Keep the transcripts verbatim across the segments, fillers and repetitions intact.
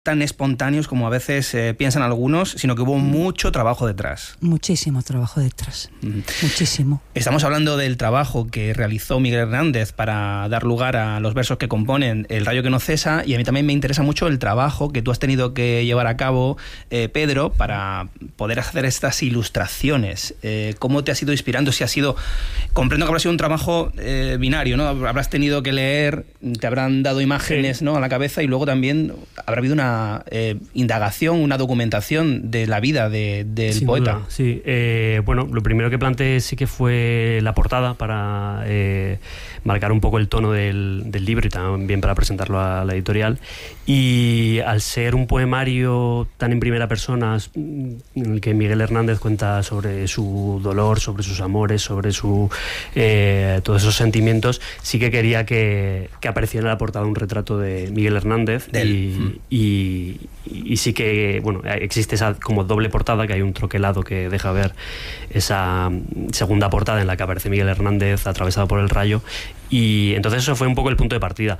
tan espontáneos como a veces eh, piensan algunos, sino que hubo mucho trabajo detrás. Muchísimo trabajo detrás, mm. muchísimo. Estamos hablando del trabajo que realizó Miguel Hernández para dar lugar a los versos que componen El rayo que no cesa, y a mí también me interesa mucho el trabajo que tú has tenido que llevar a cabo, eh, Pedro, para poder hacer estas ilustraciones. Eh, ¿Cómo te has ido inspirando? Si ha sido, comprendo que habrá sido un trabajo eh, binario, ¿no? Habrás tenido que leer, te habrán dado imágenes, sí, ¿no?, a la cabeza, y luego también habrá habido una Eh, indagación, una documentación de la vida de, del Sin poeta. duda, sí, eh, bueno, lo primero que planteé sí que fue la portada para eh, marcar un poco el tono del, del libro y también para presentarlo a la editorial. Y al ser un poemario tan en primera persona, en el que Miguel Hernández cuenta sobre su dolor, sobre sus amores, sobre su eh, todos esos sentimientos, sí que quería que, que apareciera en la portada un retrato de Miguel Hernández. Y, mm. y Y, y sí que, bueno, existe esa como doble portada, que hay un troquelado que deja ver esa segunda portada en la que aparece Miguel Hernández atravesado por el rayo, y entonces eso fue un poco el punto de partida.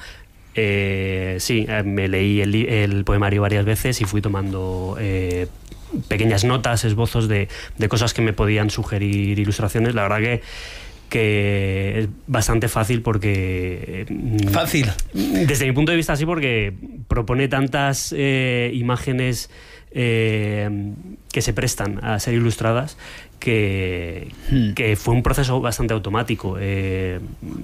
Eh, sí, me leí el, el poemario varias veces y fui tomando eh, pequeñas notas, esbozos de, de cosas que me podían sugerir ilustraciones. La verdad que que es bastante fácil porque... Fácil. Desde mi punto de vista sí, porque propone tantas eh, imágenes eh, que se prestan a ser ilustradas que, hmm. que fue un proceso bastante automático eh,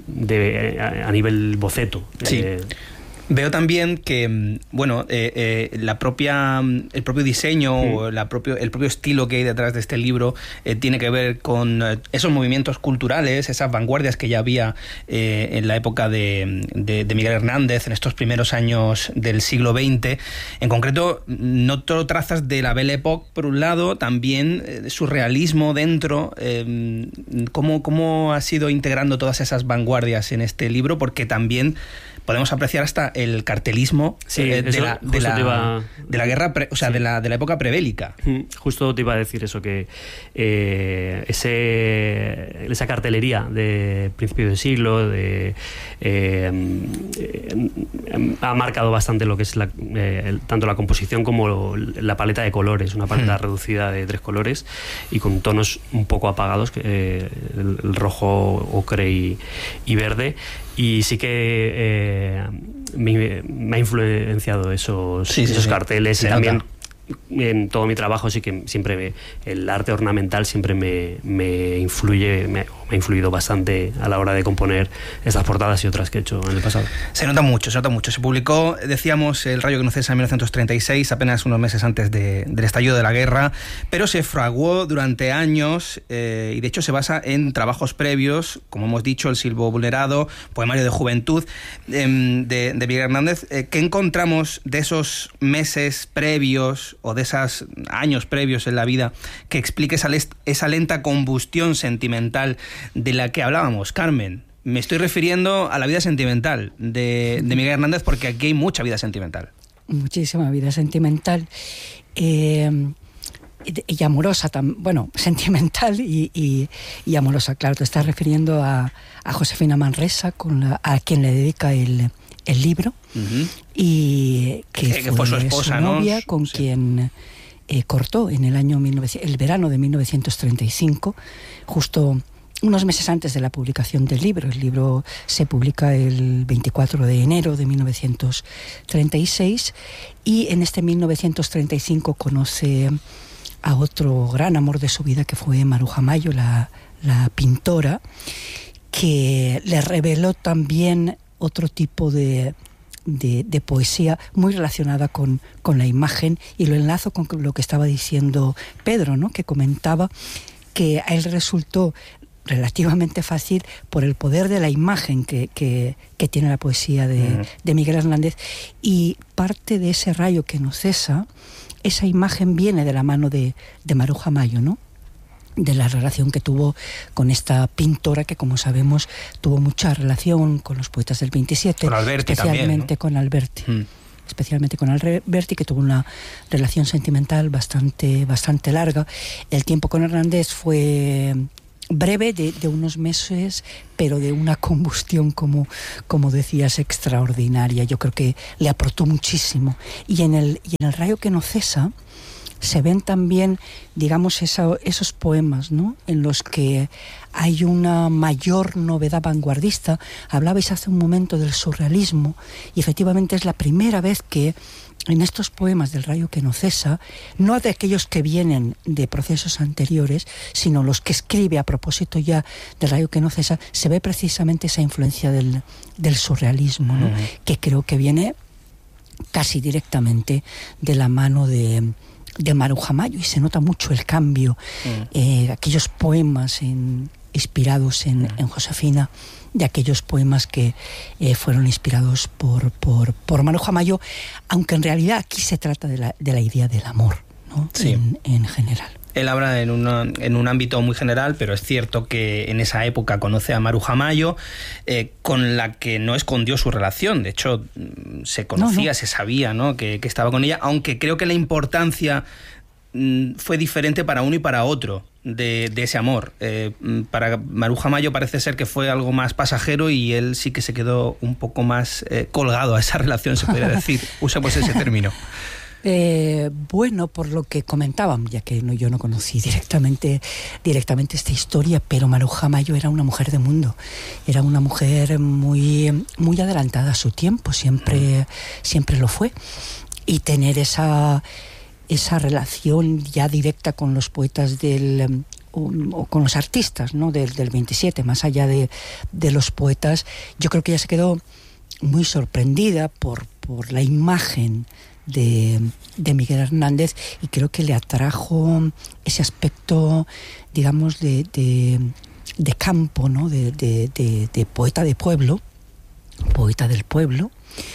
de, a, a nivel boceto. Sí. Eh, Veo también que, bueno, eh, eh, la propia, el propio diseño mm. o la propio, el propio estilo que hay detrás de este libro eh, tiene que ver con eh, esos movimientos culturales, esas vanguardias que ya había eh, en la época de, de, de Miguel Hernández, en estos primeros años del siglo veinte. En concreto, noto trazas de la Belle Époque, por un lado, también eh, surrealismo dentro. Eh, ¿cómo, ¿Cómo has ido integrando todas esas vanguardias en este libro? Porque también podemos apreciar hasta el cartelismo sí, eh, de, la, de, la, iba... de la guerra, pre, o sea, sí. de, la, de la época prebélica. Justo te iba a decir eso, que eh, ese, esa cartelería de principio de siglo de, eh, eh, ha marcado bastante lo que es la, eh, el, tanto la composición como la paleta de colores, una paleta hmm. reducida de tres colores y con tonos un poco apagados, eh, el, el rojo, ocre y, y verde. Y sí que eh, me, me ha influenciado esos, sí, sí, esos sí. carteles Se y también nota. En todo mi trabajo sí que siempre me, el arte ornamental siempre me, me influye, me, me ha influido bastante a la hora de componer estas portadas y otras que he hecho en el pasado. Se nota mucho, se nota mucho. Se publicó, decíamos, El rayo que no cesa en mil novecientos treinta y seis, apenas unos meses antes de, del estallido de la guerra, pero se fraguó durante años eh, y de hecho se basa en trabajos previos, como hemos dicho, El silbo vulnerado, poemario de juventud eh, de, de Miguel Hernández. Eh, ¿Qué encontramos de esos meses previos o de esos años previos en la vida que explique esa, esa lenta combustión sentimental de la que hablábamos, Carmen? Me estoy refiriendo a la vida sentimental de, de Miguel Hernández, porque aquí hay mucha vida sentimental. Muchísima vida sentimental eh, y, y amorosa, tam, bueno, sentimental y, y, y amorosa, claro. Te estás refiriendo a, a Josefina Manresa, con la, a quien le dedica el el libro, uh-huh. y que, que, fue, que fue su esposa, su novia, ¿no? Con sí. quien eh, cortó en el año mil novecientos, el verano de mil novecientos treinta y cinco, justo unos meses antes de la publicación del libro. El libro se publica el veinticuatro de enero de mil novecientos treinta y seis y en este mil novecientos treinta y cinco conoce a otro gran amor de su vida, que fue Maruja Mayo, la, la pintora, que le reveló también otro tipo de, de, de poesía muy relacionada con, con la imagen, y lo enlazo con lo que estaba diciendo Pedro, ¿no? Que comentaba que a él resultó relativamente fácil por el poder de la imagen que, que, que tiene la poesía de, uh-huh. de Miguel Hernández, y parte de ese rayo que no cesa, esa imagen viene de la mano de, de Maruja Mayo, ¿no? De la relación que tuvo con esta pintora que, como sabemos, tuvo mucha relación con los poetas del veintisiete, con Alberti especialmente también, ¿no? con Alberti, mm. especialmente con Alberti, que tuvo una relación sentimental bastante, bastante larga. El tiempo con Hernández fue breve, de, de unos meses, pero de una combustión, como, como decías, extraordinaria. Yo creo que le aportó muchísimo. Y en el, y en el rayo que no cesa se ven también, digamos, esa, esos poemas, ¿no?, en los que hay una mayor novedad vanguardista. Hablabais hace un momento del surrealismo, y efectivamente es la primera vez que en estos poemas del rayo que no cesa, no de aquellos que vienen de procesos anteriores, sino los que escribe a propósito ya del rayo que no cesa, se ve precisamente esa influencia del, del surrealismo, ¿no?, uh-huh. que creo que viene casi directamente de la mano de de Maruja Mayo, y se nota mucho el cambio. Mm. eh, aquellos poemas en, inspirados en, mm. en Josefina, de aquellos poemas que eh, fueron inspirados por, por, por Maruja Mayo, aunque en realidad aquí se trata de la, de la idea del amor, ¿no?, sí. en, en general. Él habla en, una, en un ámbito muy general, pero es cierto que en esa época conoce a Maruja Mayo, eh, con la que no escondió su relación. De hecho, se conocía, no, no. se sabía, ¿no?, que, que estaba con ella, aunque creo que la importancia mm, fue diferente para uno y para otro de, de ese amor. Eh, para Maruja Mayo parece ser que fue algo más pasajero, y él sí que se quedó un poco más eh, colgado a esa relación, se podría decir. Usamos ese término. Eh, bueno, por lo que comentaban, ya que no, yo no conocí directamente, directamente esta historia, pero Maruja Mayo era una mujer de mundo, era una mujer muy, muy adelantada a su tiempo, siempre, siempre lo fue, y tener esa, esa relación ya directa con los poetas del... o con los artistas, ¿no?, del, del veintisiete, más allá de, de los poetas, yo creo que ella se quedó muy sorprendida por, por la imagen De, de Miguel Hernández, y creo que le atrajo ese aspecto, digamos, de, de, de campo, ¿no?, de, de, de, de poeta de pueblo, poeta del pueblo.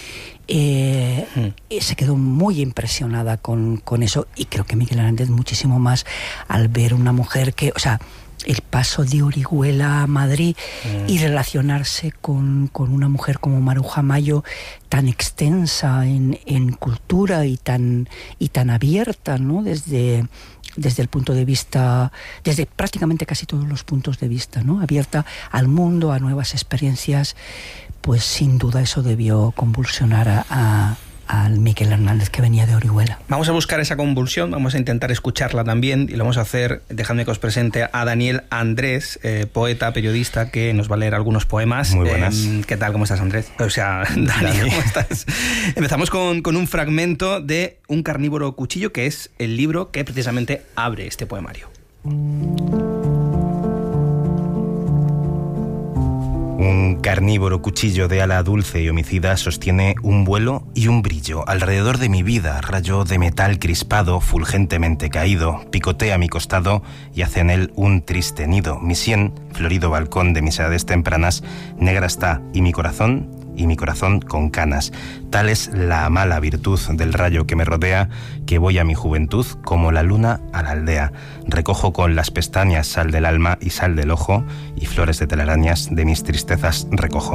Eh, mm. Se quedó muy impresionada con, con eso, y creo que Miguel Hernández muchísimo más al ver una mujer que, o sea, el paso de Orihuela a Madrid mm. y relacionarse con, con una mujer como Maruja Mayo, tan extensa en, en cultura y tan, y tan abierta, ¿no?, desde, desde el punto de vista, desde prácticamente casi todos los puntos de vista, ¿no?, abierta al mundo, a nuevas experiencias, pues sin duda eso debió convulsionar a, a al Miguel Hernández, que venía de Orihuela. Vamos a buscar esa convulsión, vamos a intentar escucharla también, y lo vamos a hacer, dejadme que os presente a Daniel Andrés, eh, poeta, periodista, que nos va a leer algunos poemas. Muy buenas. Eh, ¿Qué tal? ¿Cómo estás, Andrés? O sea, Dani, Dani. ¿Cómo estás? Empezamos con, con un fragmento de Un carnívoro cuchillo, que es el libro que precisamente abre este poemario. Un carnívoro cuchillo de ala dulce y homicida sostiene un vuelo y un brillo alrededor de mi vida. Rayo de metal crispado, fulgentemente caído, picotea mi costado y hace en él un triste nido. Mi sien, florido balcón de mis edades tempranas, negra está, y mi corazón, y mi corazón con canas. Tal es la mala virtud del rayo que me rodea, que voy a mi juventud como la luna a la aldea. Recojo con las pestañas sal del alma y sal del ojo, y flores de telarañas de mis tristezas recojo.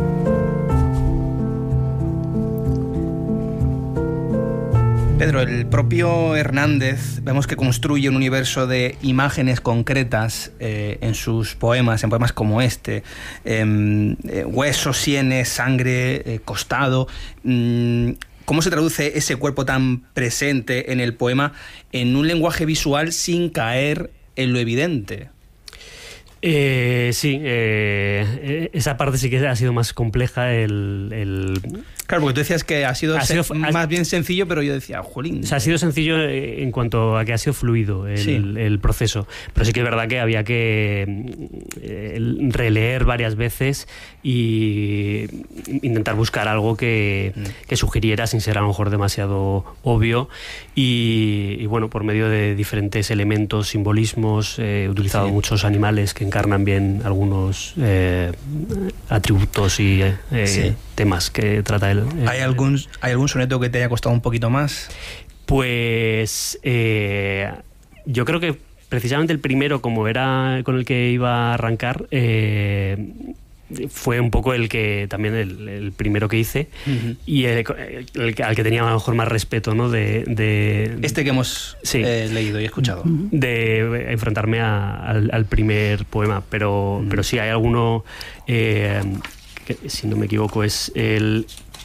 Pedro, el propio Hernández vemos que construye un universo de imágenes concretas eh, en sus poemas, en poemas como este, eh, eh, huesos, sienes, sangre, eh, costado. Mm, ¿Cómo se traduce ese cuerpo tan presente en el poema en un lenguaje visual sin caer en lo evidente? Eh, sí, eh, esa parte sí que ha sido más compleja. El, el... Claro, porque tú decías que ha sido, ha sido más ha, bien sencillo, pero yo decía, jolín. O sea, ha sido sencillo en cuanto a que ha sido fluido el, sí. el proceso. Pero sí que es verdad que había que eh, releer varias veces y intentar buscar algo que, mm. que sugiriera sin ser a lo mejor demasiado obvio. Y, y bueno, por medio de diferentes elementos, simbolismos, eh, he utilizado sí. muchos animales que encarnan bien algunos eh, atributos y eh, sí. temas que trata él. ¿Hay algún, ¿Hay algún soneto que te haya costado un poquito más? Pues eh, yo creo que precisamente el primero, como era con el que iba a arrancar, eh, fue un poco el que también el, el primero que hice uh-huh. y el, el, al que tenía a lo mejor más respeto, ¿no? De, de este que hemos sí, eh, leído y escuchado. De enfrentarme a, al, al primer poema, pero, uh-huh. pero sí hay alguno, eh, que, si no me equivoco, es el,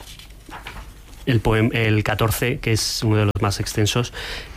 el, poema, el catorce, que es uno de los más extensos,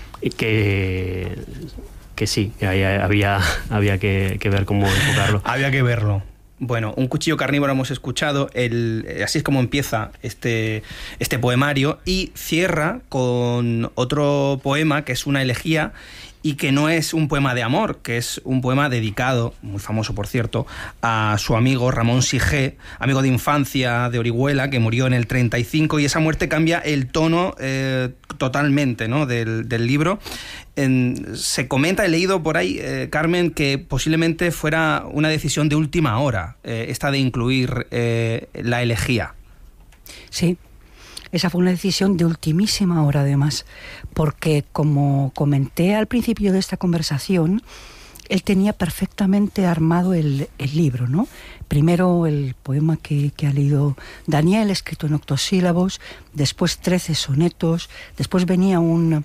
que, que sí, que había, había que, que ver cómo enfocarlo. Había que verlo. Bueno, Un cuchillo carnívoro hemos escuchado, el, así es como empieza este, este poemario, y cierra con otro poema que es una elegía y que no es un poema de amor, que es un poema dedicado, muy famoso por cierto, a su amigo Ramón Sigé, amigo de infancia de Orihuela, que murió en el treinta y cinco, y esa muerte cambia el tono eh, totalmente, ¿no? del, del libro. En, se comenta, he leído por ahí, eh, Carmen, que posiblemente fuera una decisión de última hora, eh, esta de incluir eh, la elegía. Sí, esa fue una decisión de ultimísima hora además, porque como comenté al principio de esta conversación, él tenía perfectamente armado el, el libro, ¿no? Primero el poema que, que ha leído Daniel, escrito en octosílabos, después trece sonetos, después venía un...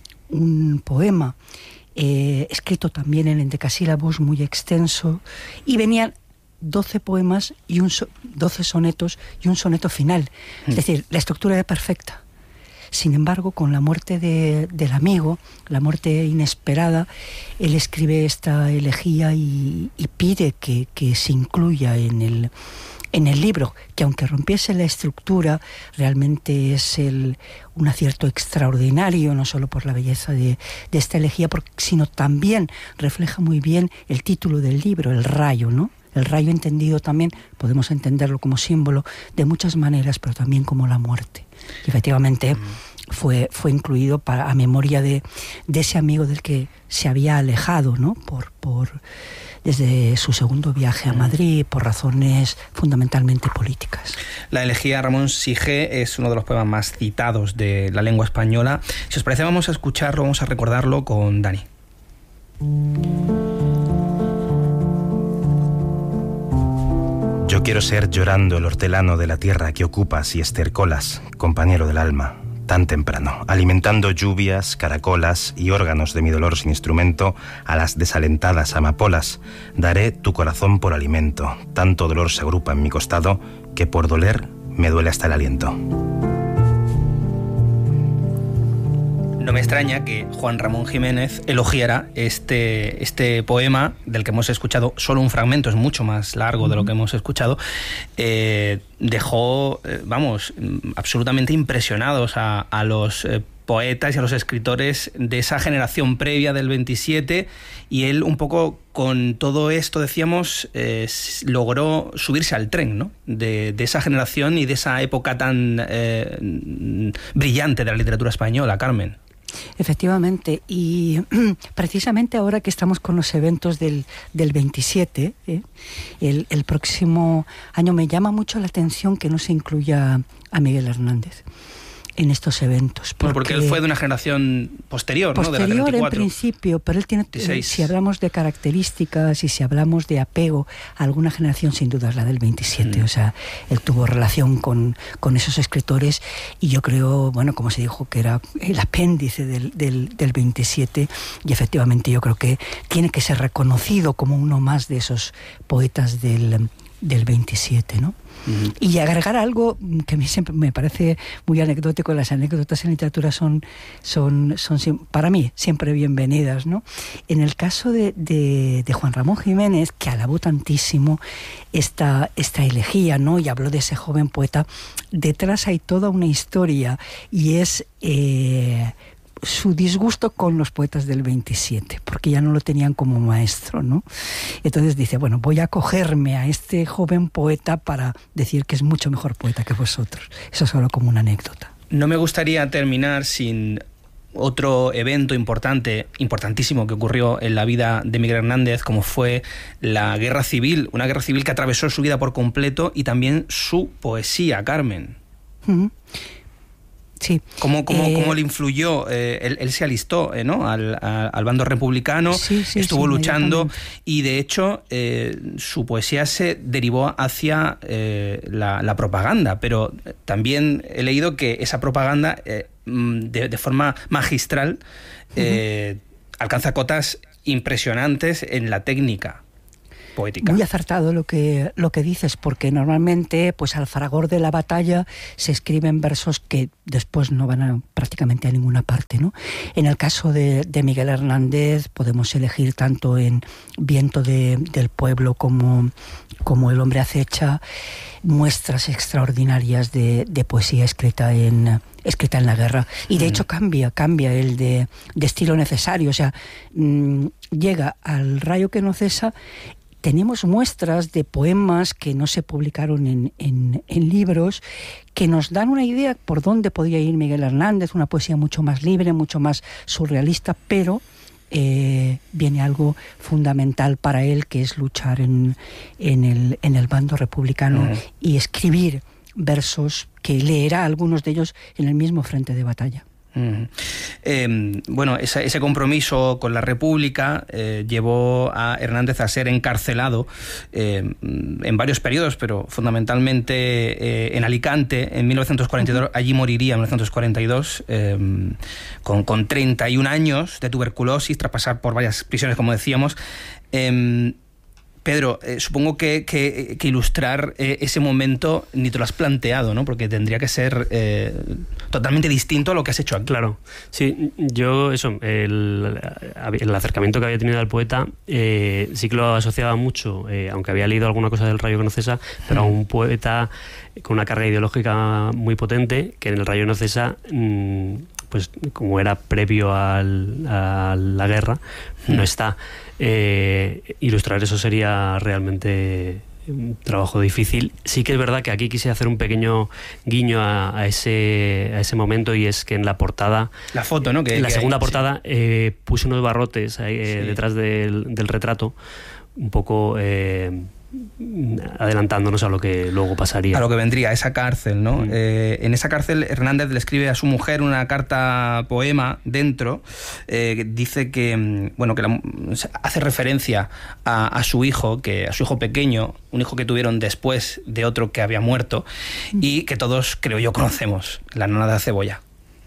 un poema eh, escrito también en endecasílabos, muy extenso, y venían doce poemas y un so, doce sonetos y un soneto final. Mm. Es decir, la estructura era perfecta. Sin embargo, con la muerte de, del amigo, la muerte inesperada, él escribe esta elegía y, y pide que, que se incluya en el en el libro, que aunque rompiese la estructura, realmente es el, un acierto extraordinario, no solo por la belleza de, de esta elegía, porque, sino también refleja muy bien el título del libro, el rayo, ¿no? El rayo entendido también, podemos entenderlo como símbolo de muchas maneras, pero también como la muerte. Y efectivamente mm. fue, fue incluido para, a memoria de, de ese amigo del que se había alejado, ¿no? Por... por desde su segundo viaje a Madrid, por razones fundamentalmente políticas. La elegía Ramón Sigé es uno de los poemas más citados de la lengua española. Si os parece, vamos a escucharlo, vamos a recordarlo con Dani. Yo quiero ser llorando el hortelano de la tierra que ocupas y estercolas, compañero del alma, tan temprano, alimentando lluvias, caracolas y órganos de mi dolor sin instrumento a las desalentadas amapolas. Daré tu corazón por alimento, tanto dolor se agrupa en mi costado que por doler me duele hasta el aliento. No me extraña que Juan Ramón Jiménez elogiara este, este poema del que hemos escuchado solo un fragmento, es mucho más largo uh-huh. de lo que hemos escuchado. Eh, dejó, eh, vamos, absolutamente impresionados a, a los eh, poetas y a los escritores de esa generación previa del veintisiete, y él un poco con todo esto, decíamos, eh, logró subirse al tren, ¿no? de, de esa generación y de esa época tan eh, brillante de la literatura española, Carmen. Efectivamente, y precisamente ahora que estamos con los eventos del, del veintisiete, ¿eh? el, el próximo año me llama mucho la atención que no se incluya a Miguel Hernández en estos eventos. Porque, porque él fue de una generación posterior, posterior, ¿no? De la Posterior en principio, pero él tiene, eh, si hablamos de características y si hablamos de apego a alguna generación, sin duda es la del veintisiete. Mm. O sea, él tuvo relación con, con esos escritores, y yo creo, bueno, como se dijo, que era el apéndice del, del, del veintisiete, y efectivamente yo creo que tiene que ser reconocido como uno más de esos poetas del, del veintisiete, ¿no? Uh-huh. Y agregar algo que a mí siempre me parece muy anecdótico. Las anécdotas en literatura son, son, son para mí siempre bienvenidas, ¿no? En el caso de, de, de Juan Ramón Jiménez, que alabó tantísimo esta, esta elegía, ¿no? Y habló de ese joven poeta, detrás hay toda una historia, y es eh, su disgusto con los poetas del veintisiete, porque ya no lo tenían como maestro, ¿no? Entonces dice, bueno, voy a acogerme a este joven poeta para decir que es mucho mejor poeta que vosotros. Eso es solo como una anécdota. No me gustaría terminar sin otro evento importante, importantísimo, que ocurrió en la vida de Miguel Hernández, como fue la Guerra Civil, una guerra civil que atravesó su vida por completo y también su poesía, Carmen. Uh-huh. Sí. ¿Cómo, cómo, eh, cómo le influyó? Eh, él, él se alistó eh, ¿no? al, a, al bando republicano, sí, sí, estuvo sí, luchando y de hecho eh, su poesía se derivó hacia eh, la, la propaganda, pero también he leído que esa propaganda eh, de, de forma magistral eh, uh-huh. alcanza cotas impresionantes en la técnica poética. Muy acertado lo que, lo que dices, porque normalmente pues al fragor de la batalla se escriben versos que después no van a, prácticamente a ninguna parte, ¿no? En el caso de, de Miguel Hernández podemos elegir tanto en Viento de, del pueblo como, como El hombre acecha, muestras extraordinarias de, de poesía escrita en, escrita en la guerra. Y de mm. hecho cambia, cambia el de, de estilo necesario, o sea, mmm, llega al rayo que no cesa. Tenemos muestras de poemas que no se publicaron en, en, en libros, que nos dan una idea por dónde podía ir Miguel Hernández, una poesía mucho más libre, mucho más surrealista, pero eh, viene algo fundamental para él, que es luchar en, en, el, en el bando republicano uh-huh. y escribir versos que leerá algunos de ellos en el mismo frente de batalla. Uh-huh. Eh, bueno, ese, ese compromiso con la República eh, llevó a Hernández a ser encarcelado eh, en varios periodos, pero fundamentalmente eh, en Alicante en mil novecientos cuarenta y dos. Uh-huh. Allí moriría en mil novecientos cuarenta y dos eh, con, con treinta y un años de tuberculosis, tras pasar por varias prisiones, como decíamos. Eh, Pedro, eh, supongo que, que, que ilustrar eh, ese momento ni te lo has planteado, ¿no? Porque tendría que ser eh, totalmente distinto a lo que has hecho aquí. Claro, sí, yo eso, el, el acercamiento que había tenido al poeta eh, sí que lo asociaba mucho, eh, aunque había leído alguna cosa del Rayo que no cesa, pero mm. a un poeta con una carga ideológica muy potente, que en el Rayo no cesa, mmm, pues como era previo al, a la guerra, mm. no está. Eh, ilustrar eso sería realmente un trabajo difícil. Sí que es verdad que aquí quise hacer un pequeño guiño a, a ese a ese momento, y es que en la portada, la foto, ¿no? Que, en la que segunda hay, portada sí. eh, puse unos barrotes ahí, eh, sí. detrás del, del retrato, un poco eh, adelantándonos a lo que luego pasaría. A lo que vendría, a esa cárcel, ¿no? Mm. Eh, en esa cárcel Hernández le escribe a su mujer una carta poema dentro, eh, dice que, bueno, que la, hace referencia a, a su hijo, que a su hijo pequeño, un hijo que tuvieron después de otro que había muerto, mm. y que todos, creo yo, conocemos, La nona de la cebolla.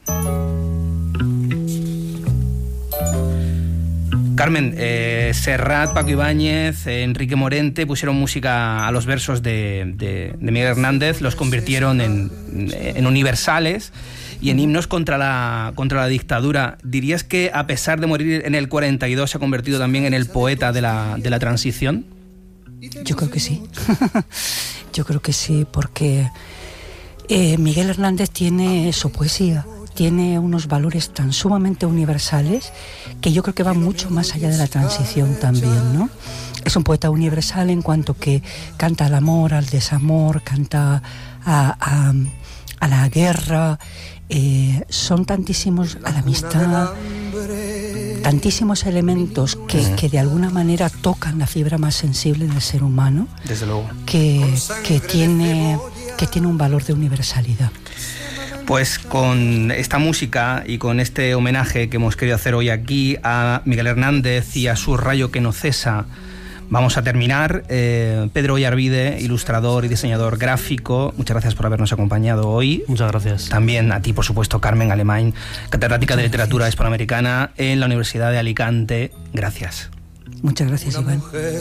Carmen, eh, Serrat, Paco Ibáñez, eh, Enrique Morente pusieron música a los versos de, de, de Miguel Hernández, los convirtieron en, en universales y en himnos contra la, contra la dictadura. ¿Dirías que a pesar de morir en el cuarenta y dos se ha convertido también en el poeta de la, de la transición? Yo creo que sí. Yo creo que sí, porque eh, Miguel Hernández tiene su poesía, tiene unos valores tan sumamente universales que yo creo que van mucho más allá de la transición también, ¿no? Es un poeta universal en cuanto que canta al amor, al desamor, canta a, a, a la guerra, eh, son tantísimos, a la amistad, tantísimos elementos que, que de alguna manera tocan la fibra más sensible del ser humano. Desde luego. Que, que, tiene, que tiene un valor de universalidad. Pues con esta música y con este homenaje que hemos querido hacer hoy aquí a Miguel Hernández y a su Rayo que no cesa, vamos a terminar. Eh, Pedro Oyarbide, ilustrador y diseñador gráfico, muchas gracias por habernos acompañado hoy. Muchas gracias. También a ti, por supuesto, Carmen Alemany, catedrática de literatura hispanoamericana en la Universidad de Alicante. Gracias. Muchas gracias, Iván.